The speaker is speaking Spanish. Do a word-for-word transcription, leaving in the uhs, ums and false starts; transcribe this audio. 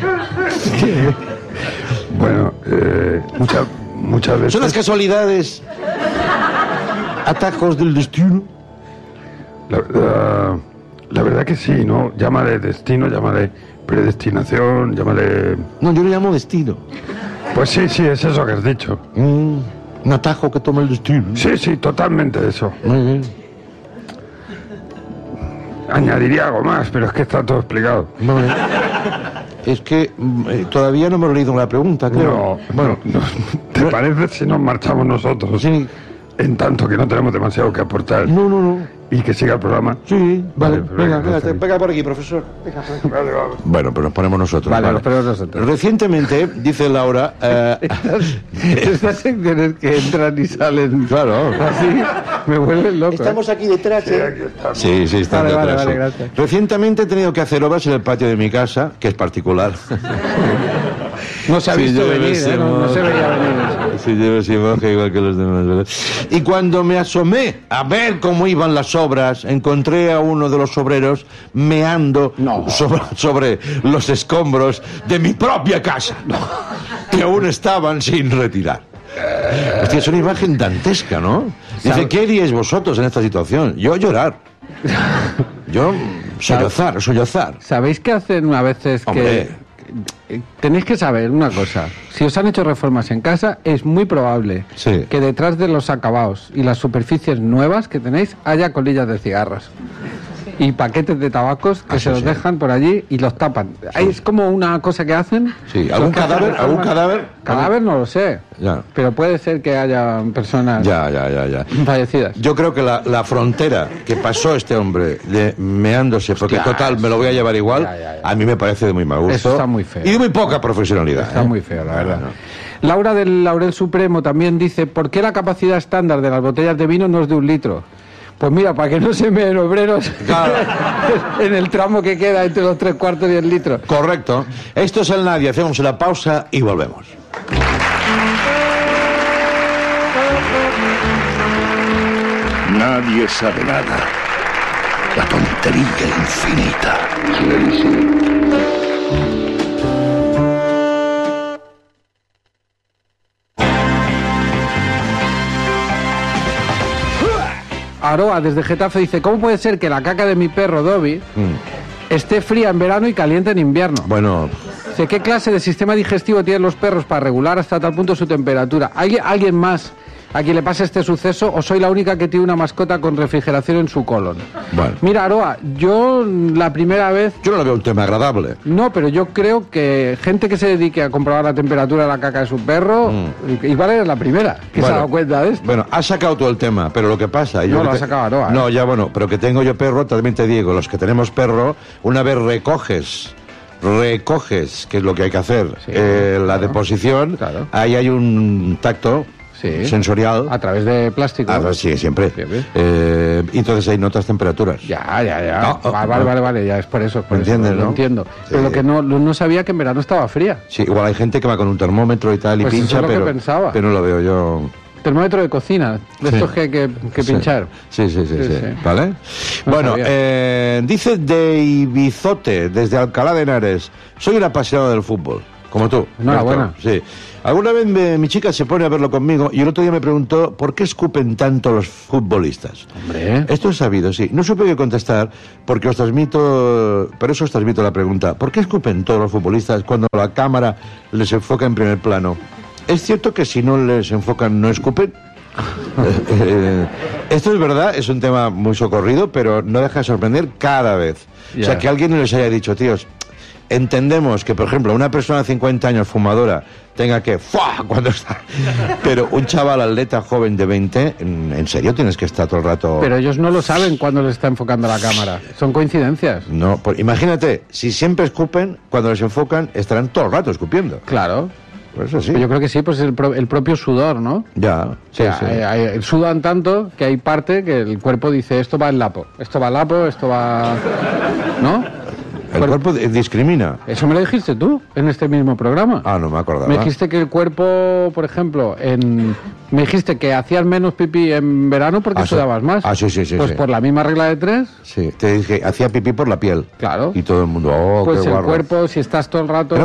Bueno, eh, muchas, muchas veces... ¿Son las casualidades atajos del destino? La, la, la verdad que sí, ¿no? Llámale destino, llámale predestinación, llámale... No, yo le llamo destino. Pues sí, sí, es eso que has dicho. Mm, un atajo que toma el destino. Sí, sí, totalmente eso. Muy bien. Añadiría algo más, pero es que está todo explicado. Muy bien. Es que eh, todavía no hemos leído la pregunta, creo. No, bueno, no, ¿te no, parece si nos marchamos nosotros? Sí. En tanto que no tenemos demasiado que aportar. No, no, no. Y que siga el programa. Sí, vale. Vale, pero venga, venga, venga, pega por aquí, profesor. Venga, venga. Vale, vale. Bueno, pues nos ponemos nosotros. Vale, nos ponemos nosotros. Recientemente, dice Laura... Eh, Estas, estas secciones que entran y salen... Claro. Así, me vuelven loco. Estamos ¿eh? aquí detrás, Sí, ¿eh? aquí estamos. Sí, sí, está Vale, vale, detrás. vale, sí. gracias. Recientemente he tenido que hacer obras en el patio de mi casa, que es particular. No se ha Sí, visto yo venir, ese ¿eh? No, no se modo. veía venir eso. Sí, yo ese modo igual que los demás, ¿verdad? Y cuando me asomé a ver cómo iban las obras, encontré a uno de los obreros meando No. sobre, sobre los escombros de mi propia casa, que aún estaban sin retirar. Hostia, es una imagen dantesca, ¿no? Dice, ¿Sabe? ¿qué haríais vosotros en esta situación? Yo llorar. Yo sollozar, sollozar. ¿Sabéis qué hacen a veces que... Hombre. Eh, Tenéis que saber una cosa. Si os han hecho reformas en casa, es muy probable Sí. que detrás de los acabados y las superficies nuevas que tenéis haya colillas de cigarros y paquetes de tabacos que Ah, se sí, los sí. dejan por allí y los tapan. Ahí es como una cosa que hacen. Sí, Los ¿algún que hacen cadáver? reformas- ¿Algún cadáver? Cadáver no lo sé. Ya. Pero puede ser que haya personas Ya, ya, ya, ya. fallecidas. Yo creo que la, la frontera que pasó este hombre de meándose, porque Hostia, total me lo voy a llevar igual, ya, ya, ya. a mí me parece de muy mal gusto. Eso está muy feo. Y de muy poca profesionalidad. Está ¿eh? muy feo, la verdad. No, no. Laura del Laurel Supremo también dice, ¿por qué la capacidad estándar de las botellas de vino no es de un litro? Pues mira, para que no se meen obreros Claro. en el tramo que queda entre los tres cuartos y el litro. Correcto. Esto es el Nadie. Hacemos la pausa y volvemos. Nadie sabe nada. La tontería infinita. Aroa desde Getafe dice, ¿cómo puede ser que la caca de mi perro Dobby esté fría en verano y caliente en invierno? Bueno, Dice, ¿qué clase de sistema digestivo tienen los perros para regular hasta tal punto su temperatura? ¿Alguien, alguien más a quien le pase este suceso o soy la única que tiene una mascota con refrigeración en su colon? bueno. Mira, Aroa, yo la primera vez... Yo no lo veo un tema agradable. No, pero yo creo que gente que se dedique a comprobar la temperatura de la caca de su perro, igual era la primera que se ha Bueno, dado cuenta de esto. Bueno, has sacado todo el tema, pero lo que pasa... y yo No, lo que ha sacado Aroa, ¿eh? No, ya bueno, pero que tengo yo perro, también te digo, los que tenemos perro, una vez recoges, recoges, que es lo que hay que hacer, Sí, eh, la claro, deposición, claro. ahí hay un tacto Sí. sensorial. A través de plástico. Ah, sí, siempre. Siempre. Eh, y entonces hay notas temperaturas. Ya, ya, ya. No, oh, vale, vale, no. vale, vale, ya es por eso. Es por ¿Me eso, entiendes, lo no? entiendo. Sí. Pero lo que no, lo- no sabía que en verano estaba fría. Sí, igual hay gente que va con un termómetro y tal y Pues eso pincha, es lo que pero, pensaba. pero no lo veo yo. Termómetro de cocina, de Sí. estos que hay que, que Sí. pinchar. Sí, sí, sí, Sí, sí. sí. ¿Vale? No bueno, sabía. eh, dice de Ibizote, desde Alcalá de Henares, soy un apasionado del fútbol, como tú. Enhorabuena. Néstor. Sí. Alguna vez me- mi chica se pone a verlo conmigo y el otro día me preguntó ¿por qué escupen tanto los futbolistas? Hombre. Esto es sabido, sí. No supe qué contestar porque os transmito, por eso os transmito la pregunta. ¿Por qué escupen todos los futbolistas cuando la cámara les enfoca en primer plano? ¿Es cierto que si no les enfocan no escupen? Eh, eh, esto es verdad, es un tema muy socorrido, pero no deja de sorprender cada vez. O sea, Ya. que alguien les haya dicho, tíos, entendemos que, por ejemplo, una persona de cincuenta años fumadora tenga que ¡fua! Cuando está... Pero un chaval atleta joven de veinte, ¿en, en serio tienes que estar todo el rato...? Pero ellos no lo saben cuando les está enfocando la cámara. Son coincidencias. No, por- imagínate, si siempre escupen, cuando les enfocan, estarán todo el rato escupiendo. Claro. Por eso sí. Yo creo que sí, pues el, pro- el propio sudor, ¿no? Ya, O sí, sea, sí. eh, eh, sudan tanto que hay parte que el cuerpo dice esto va en lapo, esto va en lapo, esto va... ¿No? El cuerpo di- discrimina. Eso me lo dijiste tú en este mismo programa. Ah, no me acordaba. Me dijiste que el cuerpo, por ejemplo, en... me dijiste que hacías menos pipí en verano porque Ah, sí. sudabas más. Ah, sí, sí, sí, Pues sí. por la misma regla de tres, Sí, te dije, hacía pipí por la piel. claro. Y todo el mundo, oh, Pues qué el guarro. cuerpo, si estás todo el rato...